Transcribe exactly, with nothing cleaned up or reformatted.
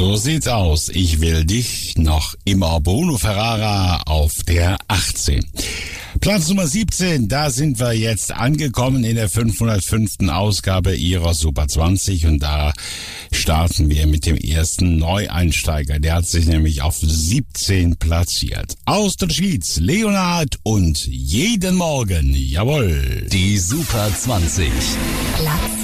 So sieht's aus. Ich will dich noch immer. Bruno Ferrara auf der achtzehn. Platz Nummer siebzehn, da sind wir jetzt angekommen in der fünfhundertfünften Ausgabe ihrer Super zwanzig und da starten wir mit dem ersten Neueinsteiger. Der hat sich nämlich auf siebzehn platziert. Aus der Schweiz, Leonard und jeden Morgen, jawohl. Die Super zwanzig. Platz